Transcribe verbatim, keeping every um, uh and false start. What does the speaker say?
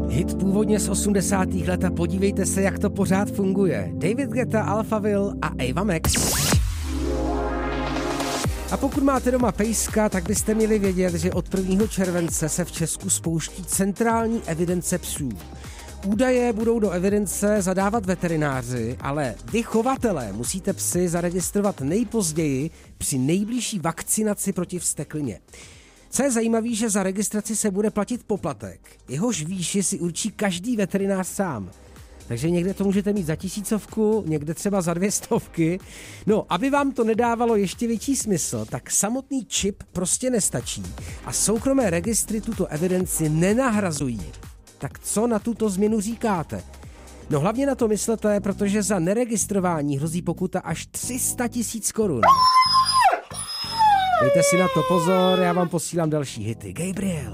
Hit původně z osmdesátých let a podívejte se, jak to pořád funguje. David Guetta, Alphaville a Ava Max. A pokud máte doma pejska, tak byste měli vědět, že od prvního července se v Česku spouští centrální evidence psů. Údaje budou do evidence zadávat veterináři, ale vy chovatelé musíte psy zaregistrovat nejpozději při nejbližší vakcinaci proti vzteklině. Co je zajímavé, že za registraci se bude platit poplatek. Jehož výši si určí každý veterinář sám. Takže někde to můžete mít za tisícovku, někde třeba za dvě stovky. No, aby vám to nedávalo ještě větší smysl, tak samotný čip prostě nestačí. A soukromé registry tuto evidenci nenahrazují. Tak co na tuto změnu říkáte? No hlavně na to myslete, protože za neregistrování hrozí pokuta až tři sta tisíc korun. Dejte si na to pozor, já vám posílám další hity. Gabriel.